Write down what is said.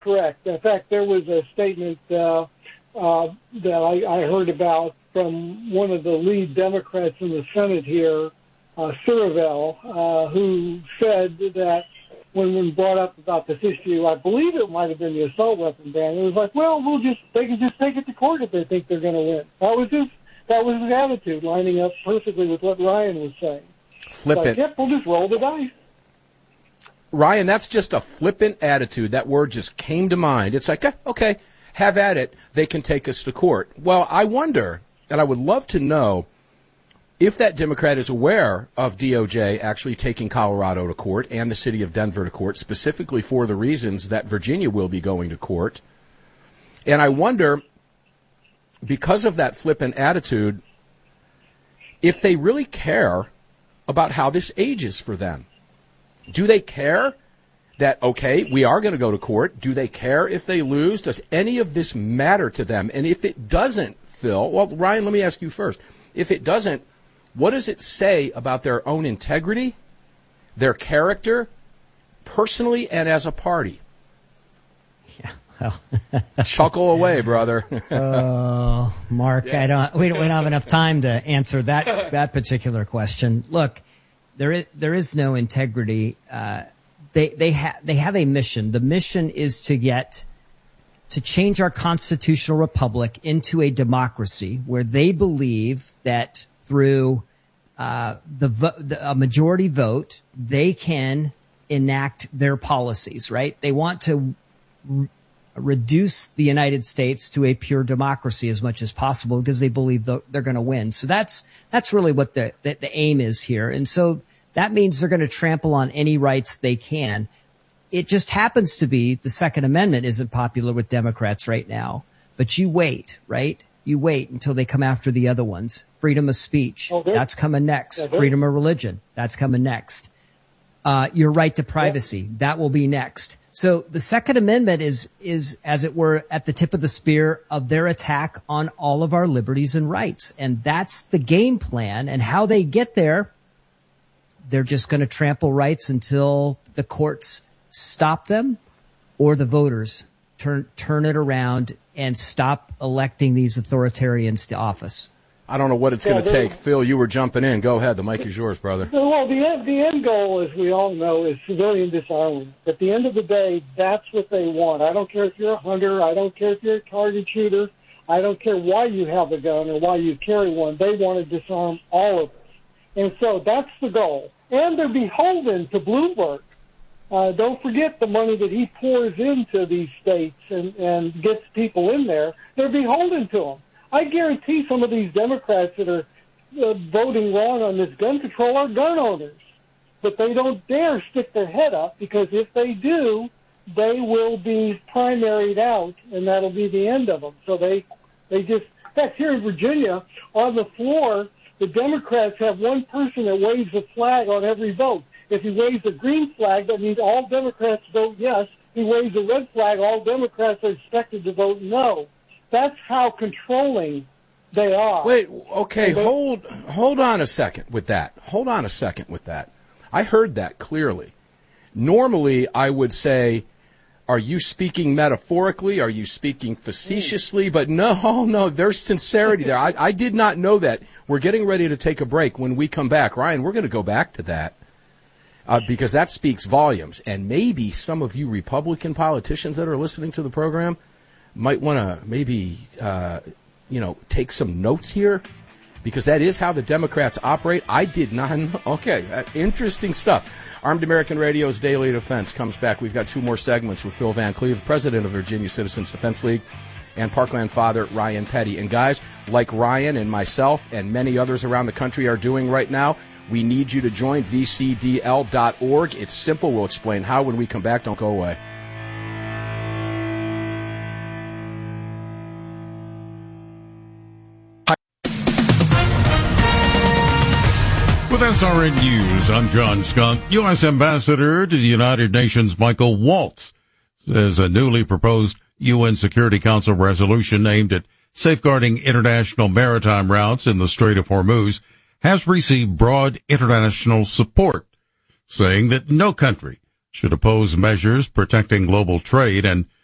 correct. In fact, there was a statement that I heard about from one of the lead Democrats in the Senate here, Surivel, who said that when brought up about this issue, I believe it might have been the assault weapon ban, it was like, well, they can just take it to court if they think they're going to win. That was his attitude, lining up perfectly with what Ryan was saying. Flippant. Yep, we'll just roll the dice. Ryan, that's just a flippant attitude. That word just came to mind. It's like, okay, have at it. They can take us to court. Well, I wonder, and I would love to know, if that Democrat is aware of DOJ actually taking Colorado to court and the city of Denver to court, specifically for the reasons that Virginia will be going to court. And I wonder, because of that flippant attitude, if they really care about how this ages for them. Do they care that, okay, we are going to go to court? Do they care if they lose? Does any of this matter to them? And if it doesn't, Phil, well, Ryan, let me ask you first. If it doesn't, what does it say about their own integrity, their character, personally and as a party? Yeah, well. Chuckle away, brother. Oh, Mark, Yeah. we don't have enough time to answer that particular question. Look, there is no integrity. They have a mission. The mission is to change our constitutional republic into a democracy where they believe that through a majority vote, they can enact their policies, right? They want to reduce the United States to a pure democracy as much as possible because they believe they're going to win. So that's really what the aim is here. And so that means they're going to trample on any rights they can. It just happens to be the Second Amendment isn't popular with Democrats right now, but you wait, right? You wait until they come after the other ones. Freedom of speech, that's coming next. Freedom of religion, that's coming next. Your right to privacy, that will be next. So the Second Amendment is, as it were, at the tip of the spear of their attack on all of our liberties and rights. And that's the game plan. And how they get there, they're just going to trample rights until the courts stop them or the voters turn it around and stop electing these authoritarians to office. I don't know what it's going to take. Phil, you were jumping in. Go ahead. The mic is yours, brother. Well, the end goal, as we all know, is civilian disarmament. At the end of the day, that's what they want. I don't care if you're a hunter. I don't care if you're a target shooter. I don't care why you have a gun or why you carry one. They want to disarm all of us. And so that's the goal. And they're beholden to Bloomberg. Don't forget the money that he pours into these states and gets people in there. They're beholden to him. I guarantee some of these Democrats that are voting wrong on this gun control are gun owners. But they don't dare stick their head up, because if they do, they will be primaried out, and that'll be the end of them. So they just, in fact, here in Virginia, on the floor, the Democrats have one person that waves a flag on every vote. If he waves a green flag, that means all Democrats vote yes. If he waves a red flag, all Democrats are expected to vote no. That's how controlling they are. Wait, okay, hold on a second with that. Hold on a second with that. I heard that clearly. Normally, I would say, are you speaking metaphorically? Are you speaking facetiously? But no, there's sincerity there. I did not know that. We're getting ready to take a break. When we come back, Ryan, we're going to go back to that. Because that speaks volumes. And maybe some of you Republican politicians that are listening to the program might want to maybe, take some notes here, because that is how the Democrats operate. I did not know. Okay, interesting stuff. Armed American Radio's Daily Defense comes back. We've got two more segments with Phil Van Cleve, president of Virginia Citizens Defense League, and Parkland father Ryan Petty. And guys, like Ryan and myself and many others around the country are doing right now, we need you to join vcdl.org. It's simple. We'll explain how when we come back. Don't go away. With SRN News, I'm John Scott. U.S. Ambassador to the United Nations Michael Waltz says a newly proposed UN Security Council resolution aimed at safeguarding international maritime routes in the Strait of Hormuz has received broad international support, saying that no country should oppose measures protecting global trade and